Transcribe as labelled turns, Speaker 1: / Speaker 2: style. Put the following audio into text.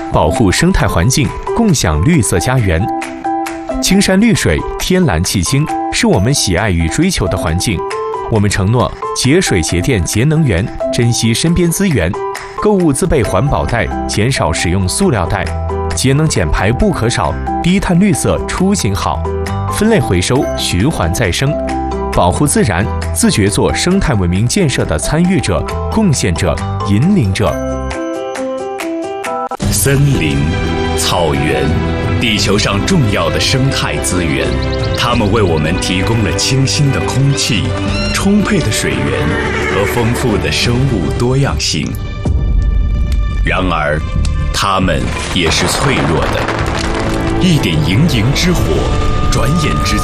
Speaker 1: 保护生态环境，共享绿色家园。青山绿水，天蓝气清，是我们喜爱与追求的环境。我们承诺节水节电节能源，珍惜身边资源，购物自备环保袋，减少使用塑料袋，节能减排不可少，低碳绿色出行好，分类回收，循环再生，保护自然，自觉做生态文明建设的参与者、贡献者、引领者。
Speaker 2: 森林、草原，地球上重要的生态资源，它们为我们提供了清新的空气、充沛的水源和丰富的生物多样性。然而，它们也是脆弱的，一点营营之火，转眼之